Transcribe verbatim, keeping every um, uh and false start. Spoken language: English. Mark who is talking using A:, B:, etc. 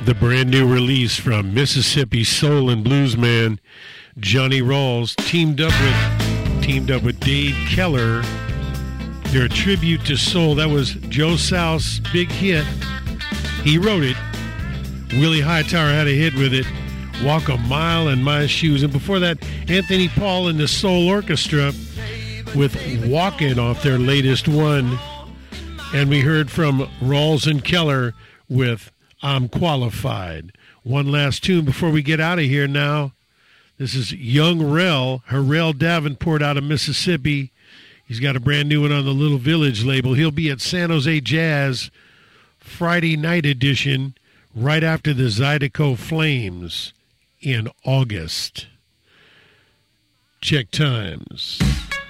A: The brand new release from Mississippi soul and blues man Johnny Rawls teamed up with teamed up with Dave Keller. Their tribute to soul. That was Joe South's big hit. He wrote it. Willie Hightower had a hit with it. Walk a Mile in My Shoes. And before that, Anthony Paul and the Soul Orchestra with Walkin' off their latest one. And we heard from Rawls and Keller with I'm Qualified. One last tune before we get out of here now. This is Young Rel, Harrell Davenport out of Mississippi. He's got a brand new one on the Little Village label. He'll be at San Jose Jazz Friday night edition right after the Zydeco Flames in August. Check times.